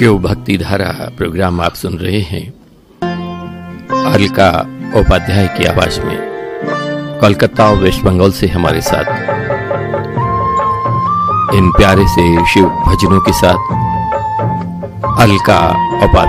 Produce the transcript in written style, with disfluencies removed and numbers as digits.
शिव भक्ति धारा प्रोग्राम आप सुन रहे हैं अलका उपाध्याय की आवाज में। कोलकाता और वेस्ट बंगाल से हमारे साथ इन प्यारे से शिव भजनों के साथ अलका उपाध्याय।